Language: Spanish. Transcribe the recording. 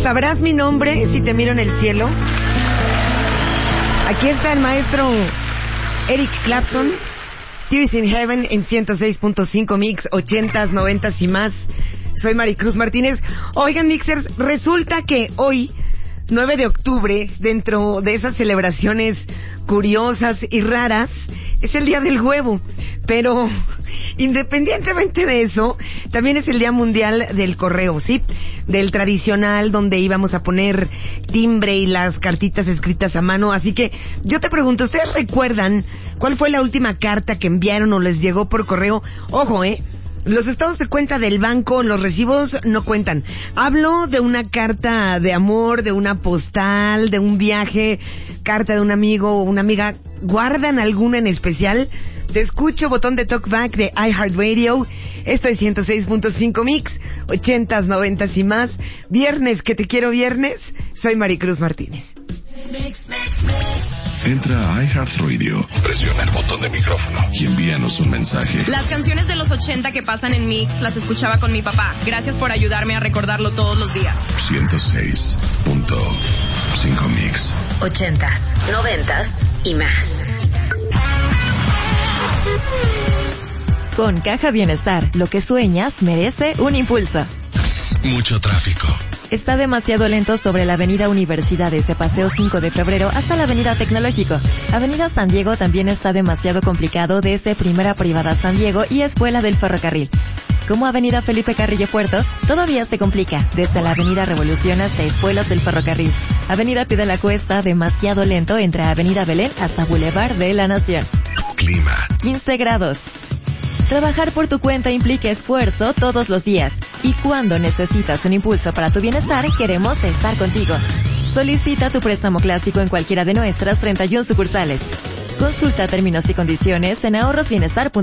¿Sabrás mi nombre si te miro en el cielo? Aquí está el maestro Eric Clapton, Tears in Heaven en 106.5 Mix, 80s, 90s y más. Soy Maricruz Martínez. Oigan, mixers, resulta que hoy, 9 de octubre, dentro de esas celebraciones curiosas y raras, es el Día del Huevo. Pero, independientemente de eso, también es el Día Mundial del Correo, ¿sí? Del tradicional, donde íbamos a poner timbre y las cartitas escritas a mano. Así que, yo te pregunto, ¿ustedes recuerdan cuál fue la última carta que enviaron o les llegó por correo? Ojo, los estados de cuenta del banco, los recibos no cuentan. Hablo de una carta de amor, de una postal, de un viaje, carta de un amigo o una amiga. ¿Guardan alguna en especial? Te escucho, botón de talkback de iHeartRadio. Esto es 106.5 Mix, 80s, 90s y más. Viernes, que te quiero viernes. Soy Maricruz Martínez. Entra a iHeartRadio, presiona el botón de micrófono y envíanos un mensaje. Las canciones de los 80 que pasan en Mix las escuchaba con mi papá. Gracias por ayudarme a recordarlo todos los días. 106.5 Mix. 80s, 90s y más. Con Caja Bienestar, lo que sueñas merece un impulso. Mucho tráfico. Está demasiado lento sobre la avenida Universidad desde Paseo 5 de Febrero hasta la avenida Tecnológico. Avenida San Diego también está demasiado complicado desde Primera Privada San Diego y Escuela del Ferrocarril. Como avenida Felipe Carrillo Puerto, todavía se complica desde la avenida Revolución hasta Escuelas del Ferrocarril. Avenida Pie de la Cuesta demasiado lento entre avenida Belén hasta Boulevard de la Nación. Clima. 15 grados. Trabajar por tu cuenta implica esfuerzo todos los días. Y cuando necesitas un impulso para tu bienestar, queremos estar contigo. Solicita tu préstamo clásico en cualquiera de nuestras 31 sucursales. Consulta términos y condiciones en ahorrosbienestar.com.